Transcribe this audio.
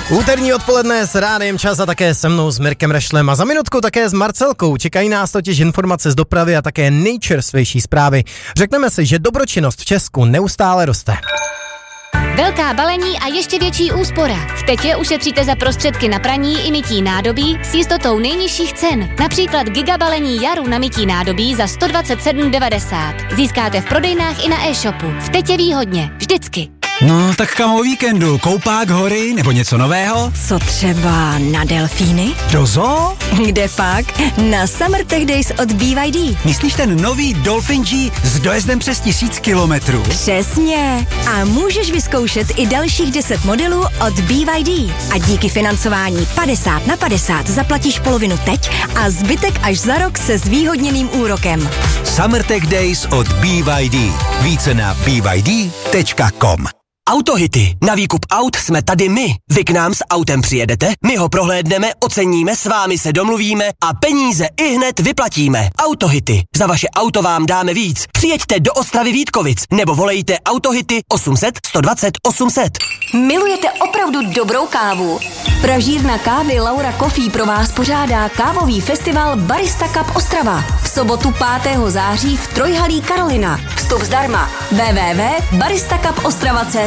Úterní odpoledne s Rádiem Čas a také se mnou s Mirkem Rešlem a za minutku také s Marcelkou. Čekají nás totiž informace z dopravy a také nejčerstvější zprávy. Řekneme si, že dobročinnost v Česku neustále roste. Velká balení a ještě větší úspora. V Tetě ušetříte za prostředky na praní i mytí nádobí s jistotou nejnižších cen. Například gigabalení Jaru na mytí nádobí za 127,90. Získáte v prodejnách i na e-shopu. V Tetě výhodně. Vždycky. No, tak kam o víkendu? Koupák, hory nebo něco nového? Co třeba na delfíny? Do zoo? Kde pak? Na Summer Tech Days od BYD. Myslíš ten nový Dolphin G s dojezdem přes 1000 kilometrů? Přesně. A můžeš vyzkoušet i dalších 10 modelů od BYD. A díky financování 50/50 zaplatíš polovinu teď a zbytek až za rok se zvýhodněným úrokem. Summer Tech Days od BYD. Více na byd.com. Autohity. Na výkup aut jsme tady my. Vy k nám s autem přijedete, my ho prohlédneme, oceníme, s vámi se domluvíme a peníze ihned vyplatíme. Autohity. Za vaše auto vám dáme víc. Přijeďte do Ostravy Vítkovic nebo volejte Autohity 800 120 800. Milujete opravdu dobrou kávu? Pražírna kávy Laura Coffee pro vás pořádá kávový festival Barista Cup Ostrava. V sobotu 5. září v Trojhalí Karolina. Vstup zdarma. www.baristacupostrava.cz